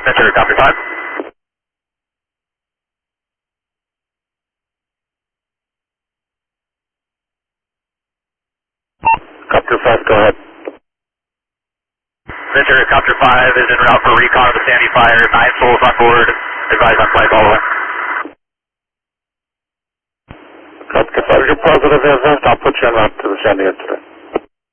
Ventura, copy 5. Copter 5, go ahead. Ventura, Copter 5 is en route for recon of the Sandy Fire. 9 souls on board. Advise on flight all the way. Copter 5, you're positive event. I'll put you en route to the Sandy incident.